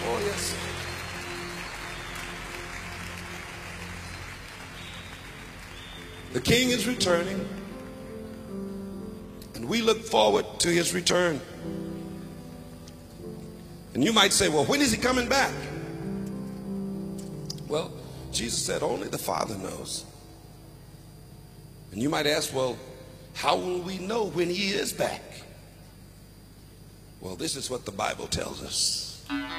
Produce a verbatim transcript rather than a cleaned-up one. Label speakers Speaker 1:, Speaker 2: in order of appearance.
Speaker 1: Oh, yes. The King is returning, and we look forward to his return. And you might say, well, when is he coming back? Well, Jesus said only the Father knows. And you might ask, well, how will we know when he is back? Well, this is what the Bible tells us.